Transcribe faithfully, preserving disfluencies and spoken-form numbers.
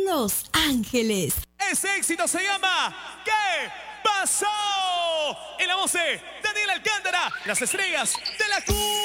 Los Ángeles. Ese éxito se llama ¿Qué pasó? En la voz de Daniel Alcántara, las estrellas de la Q.